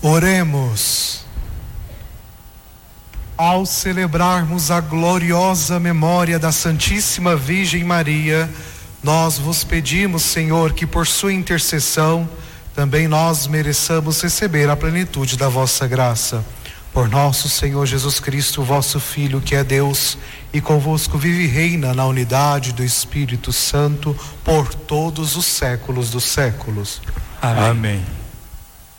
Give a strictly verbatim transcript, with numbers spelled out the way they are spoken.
Oremos. Ao celebrarmos a gloriosa memória da Santíssima Virgem Maria, nós vos pedimos, Senhor, que por sua intercessão também nós mereçamos receber a plenitude da vossa graça. Por nosso Senhor Jesus Cristo, vosso Filho, que é Deus, e convosco vive e reina na unidade do Espírito Santo por todos os séculos dos séculos. Amém. Amém.